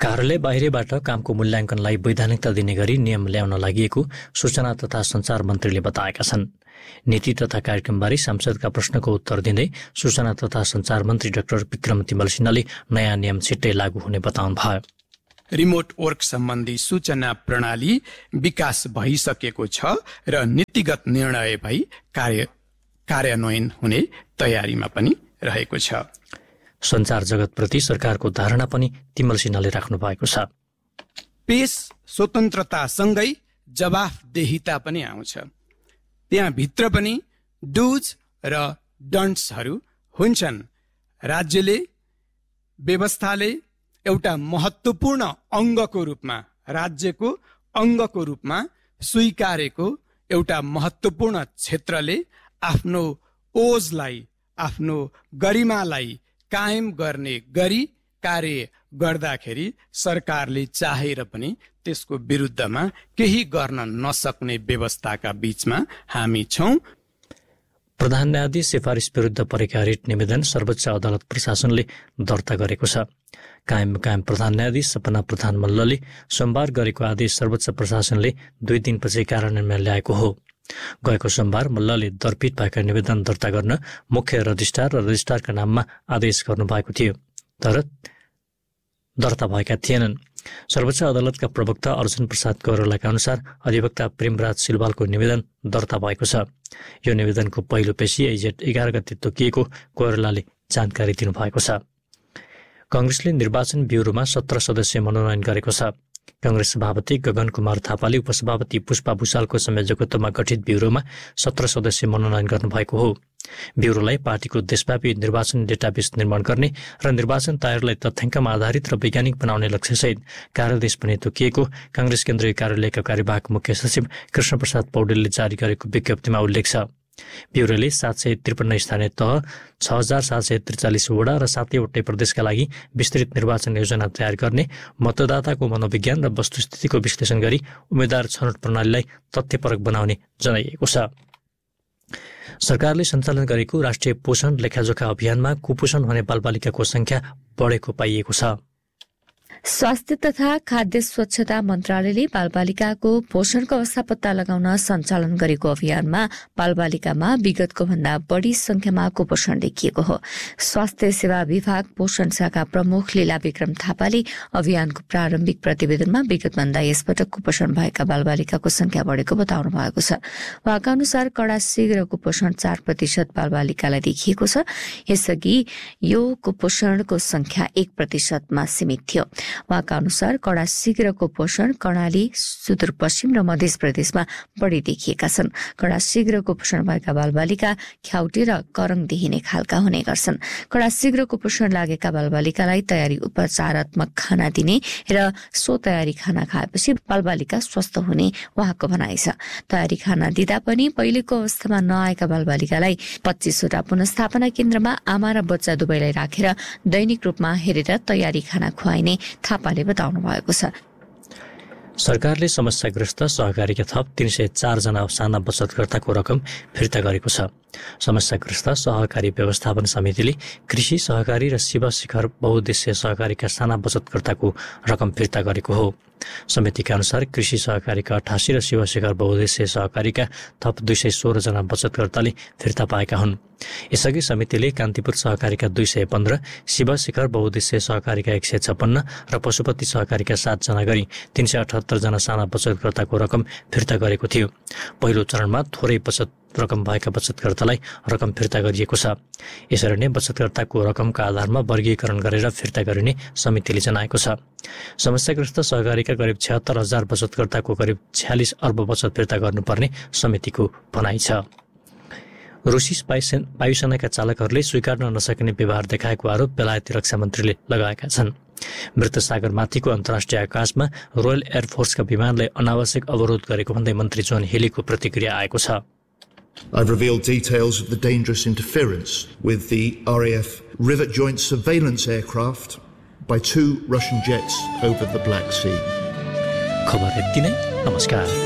कार्यालय बाहिरबाट कामको मूल्याङ्कनलाई वैधानिकता दिने गरी नियम ल्याउन लागि सूचना तथा सञ्चार मन्त्रीले बताएका छन्। नीति तथा कार्यक्रमबारे सांसदका प्रश्नको उत्तर दिँदै सूचना तथा सञ्चार मन्त्री डाक्टर विक्रम तिमल सिन्हाले नयाँ नियम छिट्टै लागू हुने बताउनुभयो। रिमोट वर्क सम्बन्धी सूचना प्रणाली विकास भइसकेको छ र नीतिगत निर्णय भई कार्यान्वयन हुने तयारीमा पनि रहेको छ। सञ्चार जगतप्रति सरकारको धारणा पनि तिमल सिन्हाले राख्नु भएको छ। पेश स्वतन्त्रतासँगै जवाफदेहिता पनि आउँछ। त्यहाँभित्र पनि डुज र डन्ट्सहरू हुन्छन्। राज्यले व्यवस्थाले एउटा महत्त्वपूर्ण अङ्गको रूपमा, राज्यको अङ्गको रूपमा स्वीकारेको एउटा महत्त्वपूर्ण क्षेत्रले आफ्नो ओजलाई, आफ्नो गरिमालाई कायम गर्ने गरी कार्य गर्दाखेरि सरकारले चाहेर पनि त्यसको विरुद्धमा केही गर्न नसक्ने व्यवस्थाका बीचमा हामी छौं। प्रधान न्यायाधीश सिफारिस विरुद्ध परेका रिट निवेदन सर्वोच्च अदालत प्रशासनले दर्ता गरेको छ। कायम प्रधान न्यायाधीश सपना प्रधान मल्लले सोमबार गरेको आदेश सर्वोच्च प्रशासनले 2 दिनपछि कार्यान्वयनमा ल्याएको हो। गएको सोमबार मल्लले दरपीठ भएका निवेदन दर्ता गर्न मुख्य रजिस्ट्रार र रजिस्ट्रारका नाममा आदेश गर्नुभएको थियो, तर दर्ता भएका थिएनन्। सर्वोच्च अदालतका प्रवक्ता अर्जुन प्रसाद कोइरालाका अनुसार अधिवक्ता प्रेमराज सिलवालको निवेदन दर्ता भएको छ। यो निवेदनको पहिलो पेशी आइजेट 11 गते तोकिएको कोइरालाले जानकारी दिनुभएको छ। कांग्रेसले निर्वाचन ब्युरोमा 17 सदस्य मनोनयन गरेको छ। कांग्रेस सभापति गगन कुमार थापाले उपसभापति पुष्पा भुषालको संयोजकत्वमा गठित ब्युरोमा 17 सदस्य मनोनयन गर्नुभएको हो। ब्युरोलाई पार्टीको देशव्यापी निर्वाचन डेटाबेस निर्माण गर्ने र निर्वाचन तयारीलाई तथ्याङ्कमा आधारित र वैज्ञानिक बनाउने लक्ष्यसहित कार्यादेश पनि तोकिएको कांग्रेस केन्द्रीय कार्यालयका कार्यवाहक मुख्य सचिव कृष्ण प्रसाद पौडेलले जारी गरेको विज्ञप्तिमा उल्लेख छ। ब्युरोले 753 स्थानीय तह, 6743 वडा र 7वटै प्रदेशका लागि विस्तृत निर्वाचन योजना तयार गर्ने, मतदाताको मनोविज्ञान र वस्तुस्थितिको विश्लेषण गरी उम्मेद्वार छनौट प्रणालीलाई तथ्यपरक बनाउने जनाइएको छ। सरकारले सञ्चालन गरेको राष्ट्रिय पोषण लेखाजोखा अभियानमा कुपोषण हुने बालबालिकाको संख्या बढेको पाइएको छ। स्वास्थ्य तथा खाद्य स्वच्छता मन्त्रालयले बालबालिकाको पोषणको अवस्था पत्ता लगाउन सञ्चालन गरेको अभियानमा बालबालिकामा विगतको भन्दा बढ़ी संख्यामा कुपोषण देखिएको हो। स्वास्थ्य सेवा विभाग पोषण शाखा प्रमुख लीला विक्रम थापाले अभियानको प्रारम्भिक प्रतिवेदनमा विगतभन्दा यसपटक कुपोषण भएका बालबालिकाको संख्या बढ़ेको बताउनु भएको छ। उहाँका अनुसार कडा शीघ्र कुपोषण 4% बालबालिकालाई देखिएको छ। यसअघि यो कुपोषणको संख्या 1% मा सीमित थियो। उहाँका अनुसार कडा शीघ्र कुपोषण कर्णाली, सुदूरपश्चिम र मध्य प्रदेशमा बढ़ी देखिएका छन्। कडा शीघ्र कुपोषण भएका बालबालिका ख्याउटे र करङ देखिने खालका हुने गर्छन्। कडा शीघ्र कुपोषण लागेका बालबालिकालाई तयारी उपचारात्मक खाना दिने र सो तयारी खाना खाएपछि बालबालिका स्वस्थ हुने उहाँको भनाइ छ। तयारी खाना दिँदा पनि पहिलेको अवस्थामा नआएका बालबालिकालाई 25 वटा पुनस्थापना केन्द्रमा आमा र बच्चा दुवैलाई राखेर दैनिक रूपमा हेरेर तयारी खाना खुवाइने थापाले बताउनु भएको छ। सरकारले समस्याग्रस्त सहकारीका थप 304 जना साना बचतकर्ताको रकम फिर्ता गरेको छ। समस्याग्रस्त सहकारी व्यवस्थापन समितिले कृषि सहकारी र शिव शिखर बहुद्देश्य सहकारीका साना बचतकर्ताको रकम फिर्ता गरेको हो। समितिका अनुसार कृषि सहकारीका 88 र शिव शिखर बहुद्देश्य सहकारीका थप 216 जना बचतकर्ताले फिर्ता पाएका हुन्। यसअघि समितिले कान्तिपुर सहकारीका 215, शिव शिखर बहुद्देश्य सहकारीका 156 र पशुपति सहकारीका 7 जना गरी 378 जना साना बचतकर्ताको रकम फिर्ता गरेको थियो। पहिलो चरणमा थोरै बचत रकम भएका बचतकर्तालाई रकम फिर्ता गरिएको छ। यसरी नै बचतकर्ताको रकमका आधारमा वर्गीकरण गरेर फिर्ता गरिने समितिले जनाएको छ। समस्याग्रस्त सहकारीका करिब 76,000 बचतकर्ताको करिब 46 अर्ब बचत फिर्ता गर्नुपर्ने समितिको भनाइ छ। रुसी वायुसेनाका चालकहरूले स्वीकार्न नसकिने व्यवहार देखाएको आरोप बेलायती रक्षा मन्त्रीले लगाएका छन्। मृत सागरमाथिको अन्तर्राष्ट्रिय आकाशमा रोयल एयरफोर्सका विमानलाई अनावश्यक अवरोध गरेको भन्दै मन्त्री जोन हेलीको प्रतिक्रिया आएको छ। I've revealed details of the dangerous interference with the RAF Rivet Joint surveillance aircraft by 2 Russian jets over the Black Sea. खबर यति नै, नमस्कार।